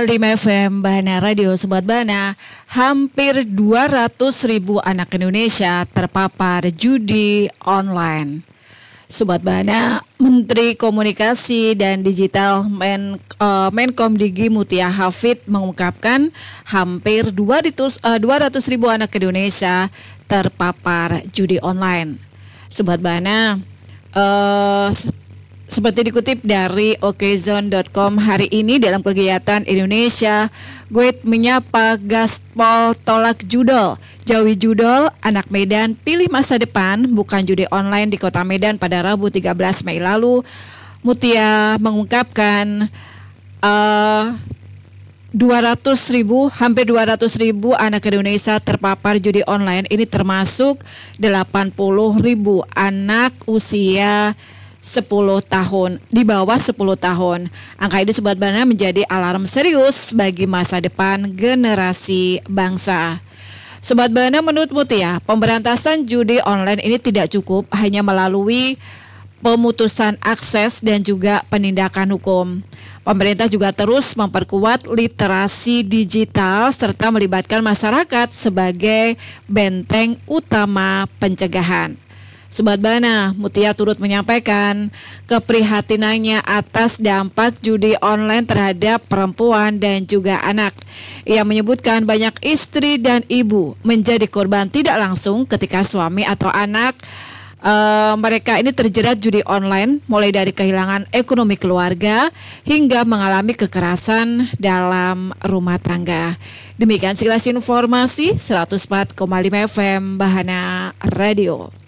FM Bahana Radio. Sobat Bahana, hampir 200.000 anak Indonesia terpapar judi online. Sobat Bahana, Menteri Komunikasi dan Digital Menkomdigi Mutia Hafid mengungkapkan hampir 200.000 anak Indonesia terpapar judi online. Sobat Bahana, seperti dikutip dari okezone.com hari ini dalam kegiatan Indonesia Guide menyapa Gaspol tolak judol, jauhi judol, anak Medan pilih masa depan, bukan judi online di Kota Medan pada Rabu 13 Mei lalu. Mutia mengungkapkan hampir 200.000 anak Indonesia terpapar judi online. Ini termasuk 80.000 anak usia 10 tahun, di bawah 10 tahun. Angka ini Sobat Bahana menjadi alarm serius bagi masa depan generasi bangsa. Sobat Bahana, menurut Mutia, pemberantasan judi online ini tidak cukup hanya melalui pemutusan akses dan juga penindakan hukum. Pemerintah juga terus memperkuat literasi digital serta melibatkan masyarakat sebagai benteng utama pencegahan. Sobat Bahana, Mutia turut menyampaikan keprihatinannya atas dampak judi online terhadap perempuan dan juga anak. Ia menyebutkan banyak istri dan ibu menjadi korban tidak langsung ketika suami atau anak mereka ini terjerat judi online, mulai dari kehilangan ekonomi keluarga hingga mengalami kekerasan dalam rumah tangga. Demikian sekilas informasi 104,5 FM Bahana Radio.